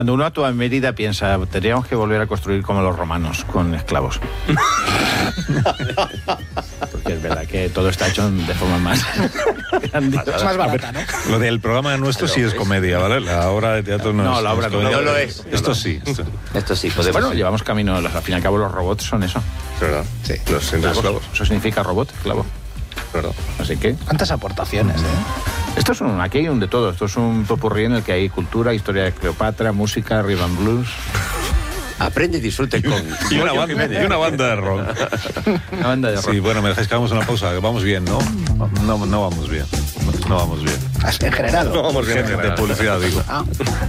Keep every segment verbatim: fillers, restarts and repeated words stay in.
Cuando uno actúa en Mérida piensa, tendríamos que volver a construir como los romanos, con esclavos. Porque es verdad que todo está hecho de forma más grandiosa. Es más barata, ¿no? Lo del programa nuestro sí es comedia, ¿vale? La obra de teatro no, no es la obra no es comedia. no lo es. Esto sí. Esto, esto sí, podemos. Bueno, llevamos camino, al fin y al cabo los robots son eso. ¿verdad? Sí. Los Esclavos. esclavos. Eso significa robot, esclavo. ¿Verdad? Así que... ¿Cuántas aportaciones, eh? Esto es un, aquí hay un de todo. Esto es un popurrí en el que hay cultura, historia de Cleopatra, música, rhythm and blues. Aprende y disfrute con... Y una banda, y una banda de rock. Una banda de rock. Sí, bueno, me dejáis que hagamos una pausa. Vamos bien, ¿no? No, no vamos bien. No, no vamos bien. En general. No vamos bien. De publicidad, digo. Ah.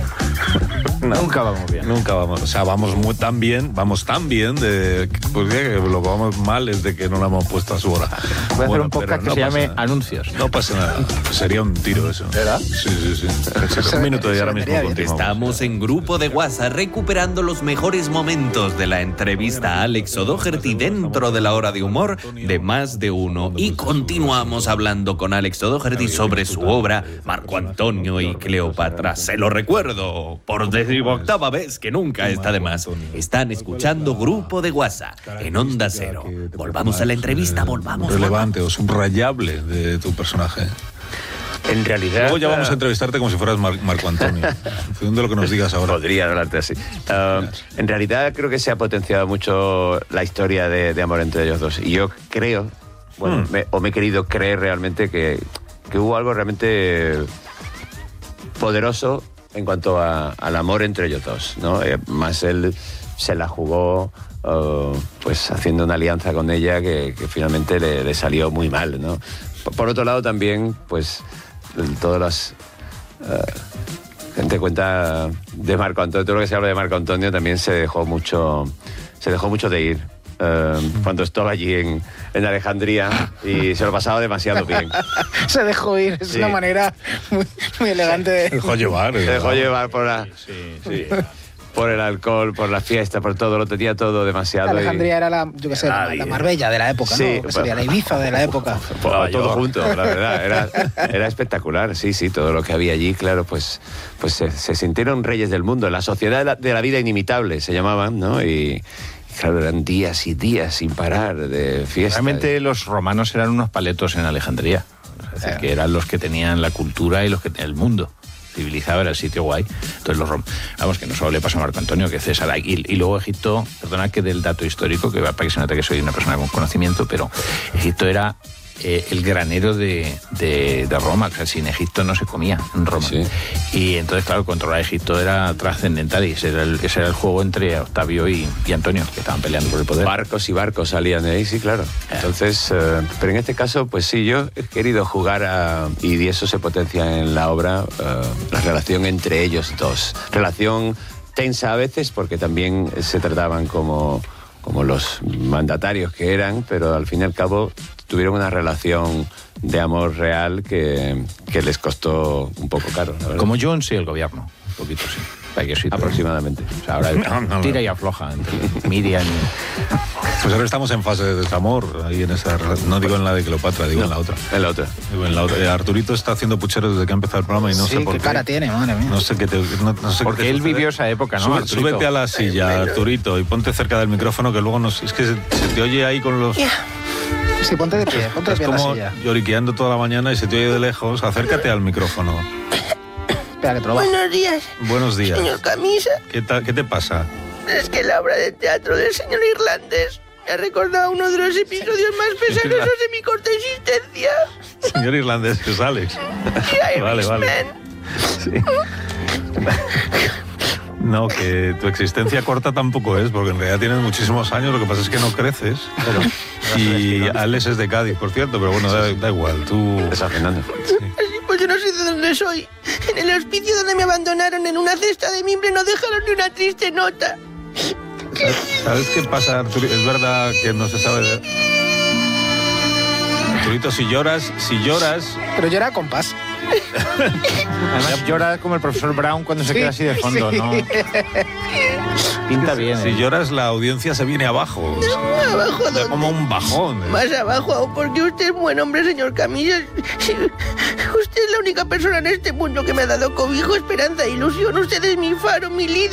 No, Nunca vamos bien. Nunca vamos. O sea, vamos muy tan bien, vamos tan bien de pues, que lo que vamos mal es de que no la hemos puesto a su hora. Voy a hacer Bueno, un podcast pero que no se llame pasa- Anuncios. No pasa nada. Sería un tiro eso. ¿Verdad? Sí, sí, sí. Un minuto y ahora mismo bien. continuamos. Estamos en Grupo de WhatsApp recuperando los mejores momentos de la entrevista a Alex O'Doherty dentro de la hora de humor de Más de Uno. Y continuamos hablando con Alex O'Doherty sobre su obra Marco Antonio y Cleopatra. Se lo recuerdo por decimoctava vez que nunca está de más. Están escuchando Grupo de WhatsApp en Onda Cero. Volvamos a la entrevista, volvamos. Relevante o subrayable de tu personaje. En realidad... Luego ya vamos a entrevistarte como si fueras Mar- Marco Antonio. En función de lo que nos digas ahora. Podría hablarte así. Uh, en realidad creo que se ha potenciado mucho la historia de, de amor entre ellos dos. Y yo creo, bueno, Hmm. me, o me he querido creer realmente que, que hubo algo realmente poderoso en cuanto a, al amor entre ellos dos, ¿no? Eh, más él se la jugó uh, pues haciendo una alianza con ella que, que finalmente le, le salió muy mal, ¿no? Por, por otro lado también, pues todas las... Uh, gente cuenta de Marco Antonio, todo lo que se habla de Marco Antonio también se dejó mucho, se dejó mucho de ir. Uh, cuando estaba allí en, en Alejandría y se lo pasaba demasiado bien. Se dejó ir, es Sí. una manera muy, muy elegante de... Se dejó llevar. Se ¿eh? dejó llevar por, la, Sí, sí, por el alcohol, por la fiesta, por todo, lo tenía todo demasiado. Alejandría era la, yo qué sé, la, la Marbella de la época, Sí, ¿no? Que sería la Ibiza de la época. y, por- todo junto, la verdad. Era, era espectacular, sí, sí, todo lo que había allí, claro, pues, pues se, se sintieron reyes del mundo. La sociedad de la, de la vida inimitable se llamaban, ¿no? Y, claro, eran días y días sin parar de fiesta. Realmente los romanos eran unos paletos en Alejandría. Es decir, que eran los que tenían la cultura y los que tenían el mundo. Civilizado, era el sitio guay. Entonces los rom- vamos, que no solo le pasó a Marco Antonio, que César. Y, y luego Egipto, perdona que del dato histórico, que va para que se note que soy una persona con conocimiento, pero Egipto era eh, el granero de, de, de Roma. O sea, sin Egipto no se comía en Roma. Sí. Y entonces, claro, controlar Egipto era trascendental y ese era el, ese era el juego entre Octavio y, y Antonio, que estaban peleando por el poder. Barcos y barcos salían de ahí, sí, claro. Entonces, eh, pero en este caso, pues sí, yo he querido jugar a, y eso se potencia en la obra, eh, la relación entre ellos dos. Relación tensa a veces, porque también se trataban como, como los mandatarios que eran, pero al fin y al cabo tuvieron una relación de amor real que, que les costó un poco caro, la verdad. Como Jones y el gobierno, un poquito sí. Para que sí, Aproximadamente. O sea, ahora No, no, no. tira y afloja entre Miriam y... Pues ahora estamos en fase de desamor, ahí en esa relación. No digo en la de Cleopatra, digo en la otra. En la otra. Digo en la otra. Eh, Arturito está haciendo puchero desde que ha empezado el programa y no Sí, sé por qué qué. cara tiene, madre mía. No sé qué te, no, no sé qué Porque te él sucede. vivió esa época, ¿no, Sube- Arturito? súbete a la silla, Arturito, y ponte cerca del micrófono, que luego nos, es que se, se te oye ahí con los... Sí, ponte de pie, ponte de Estás pie en la como silla. lloriqueando toda la mañana y se te oye de lejos. Acércate al micrófono. Espera, que te lo bajo. Buenos días, Buenos días. señor Camisa. ¿Qué, ta- ¿Qué te pasa? Es que la obra de teatro del señor irlandés me ha recordado uno de los episodios más pesarosos de mi corta existencia. Señor irlandés, que sales. Vale, vale. Irishman. No, que tu existencia corta tampoco es, porque en realidad tienes muchísimos años, lo que pasa es que no creces. Y Alex es de Cádiz, por cierto, pero bueno, da, da igual, tú... Desafinando. Así pues yo no sé de dónde soy. En el hospicio donde me abandonaron en una cesta de mimbre no dejaron ni una triste nota. ¿Sabes qué pasa, Arturito? Es verdad que no se sabe de... Arturito, si lloras, si lloras... Pero yo era compás. Además llora como el profesor Brown cuando se Sí, queda así de fondo, sí. ¿no? Pinta bien. Si ¿eh? lloras, la audiencia se viene abajo. ¿Abajo Da dónde? como un bajón. Más abajo, porque usted es buen hombre, señor Camisa. Si- Usted Usted es la única persona en este mundo que me ha dado cobijo, esperanza e ilusión. Usted es mi faro, mi líder.